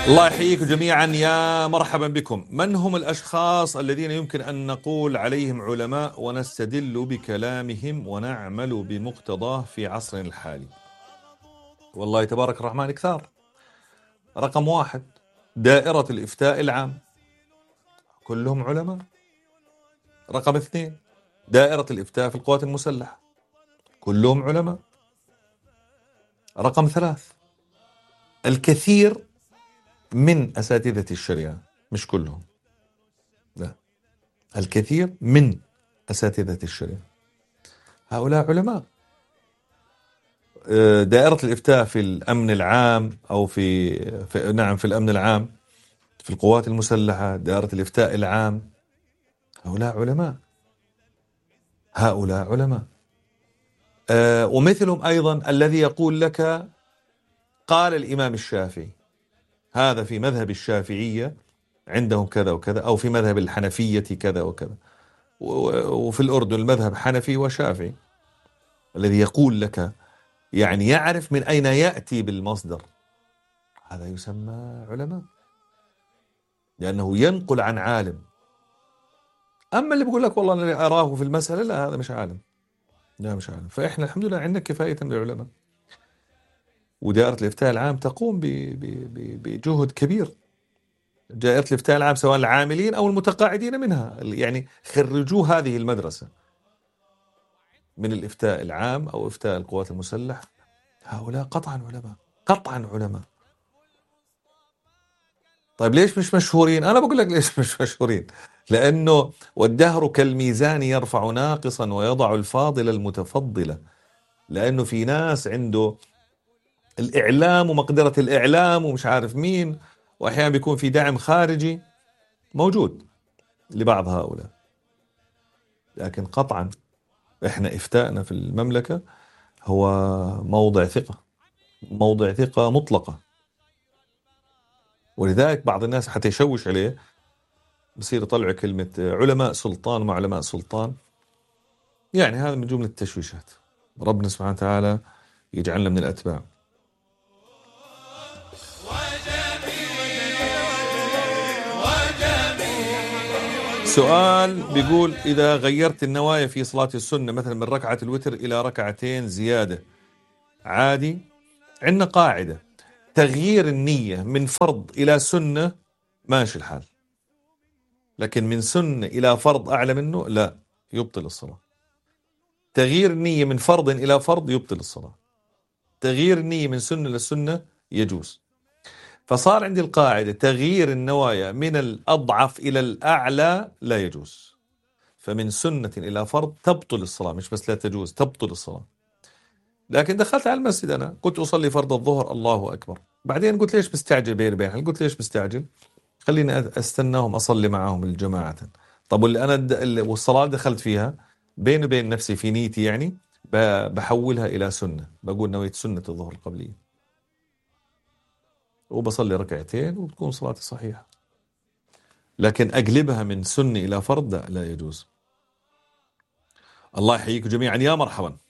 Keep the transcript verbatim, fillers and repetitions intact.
الله يحييكم جميعا، يا مرحبا بكم. من هم الأشخاص الذين يمكن أن نقول عليهم علماء ونستدل بكلامهم ونعمل بمقتضاه في عصرنا الحالي؟ والله تبارك الرحمن كثار. رقم واحد، دائرة الإفتاء العام، كلهم علماء. رقم اثنين، دائرة الإفتاء في القوات المسلحة، كلهم علماء. رقم ثلاث، الكثير من أساتذة الشريعة، مش كلهم، لا، الكثير من أساتذة الشريعة هؤلاء علماء. دائرة الإفتاء في الأمن العام أو في, في نعم في الأمن العام في القوات المسلحة، دائرة الإفتاء العام، هؤلاء علماء، هؤلاء علماء. أه ومثلهم أيضا الذي يقول لك قال الإمام الشافعي، هذا في مذهب الشافعية عندهم كذا وكذا، أو في مذهب الحنفية كذا وكذا، وفي الأردن المذهب حنفي وشافعي. الذي يقول لك يعني يعرف من أين يأتي بالمصدر، هذا يسمى علماء، لأنه ينقل عن عالم. أما اللي بيقول لك والله أنا أراه في المسألة، لا، هذا مش عالم، لا مش عالم. فإحنا الحمد لله عندنا كفاية بالعلماء، ودائرة الإفتاء العام تقوم بجهد كبير. دائرة الإفتاء العام سواء العاملين أو المتقاعدين منها، يعني خرجوا هذه المدرسة من الإفتاء العام أو إفتاء القوات المسلحة، هؤلاء قطعا علماء، قطعا علماء. طيب ليش مش مشهورين؟ أنا بقول لك ليش مش مشهورين، لأنه والدهر كالميزان يرفع ناقصا ويضع الفاضل المتفضلة. لأنه في ناس عنده الإعلام ومقدرة الإعلام ومش عارف مين، وأحيانا بيكون في دعم خارجي موجود لبعض هؤلاء، لكن قطعا إحنا إفتاءنا في المملكة هو موضع ثقة، موضع ثقة مطلقة. ولذلك بعض الناس حتى يشوش عليه بصير يطلع كلمة علماء سلطان وما علماء سلطان، يعني هذا من جملة التشويشات. ربنا سبحانه وتعالى يجعلنا من الأتباع. سؤال بيقول إذا غيرت النوايا في صلاة السنة مثلا من ركعة الوتر إلى ركعتين زيادة عادي؟ عندنا قاعدة، تغيير النية من فرض إلى سنة ماشي الحال، لكن من سنة إلى فرض أعلى منه لا، يبطل الصلاة. تغيير النية من فرض إلى فرض يبطل الصلاة، تغيير النية من سنة لسنة يجوز. فصار عندي القاعدة تغيير النوايا من الأضعف إلى الأعلى لا يجوز، فمن سنة إلى فرض تبطل الصلاة، مش بس لا تجوز، تبطل الصلاة. لكن دخلت على المسجد، أنا كنت أصلي فرض الظهر، الله أكبر، بعدين قلت ليش مستعجل بين بين قلت ليش مستعجل، خليني أستناهم أصلي معهم الجماعة. طب واللي أنا د... والصلاة دخلت فيها بين وبين نفسي في نيتي، يعني بحولها إلى سنة، بقول نويت سنة الظهر القبلية وبصلي ركعتين وبتكون صلاتي صحيحة. لكن أقلبها من سنة إلى فرض لا يجوز. الله يحييكم جميعا، يا مرحبا.